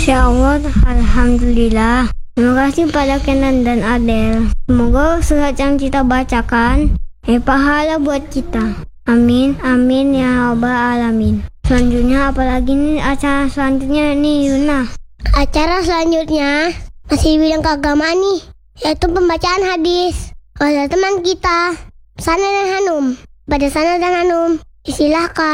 Masya Allah, Alhamdulillah. Terima kasih pada Kenan dan Adel. Semoga surat yang kita bacakan pahala buat kita. Amin, amin ya rabbal alamin. Selanjutnya apalagi nih acara selanjutnya nih Yuna? Acara selanjutnya masih di bidang keagamaan nih, yaitu pembacaan hadis oleh teman kita Sana dan Hanum. Pada Sana dan Hanum, silakan.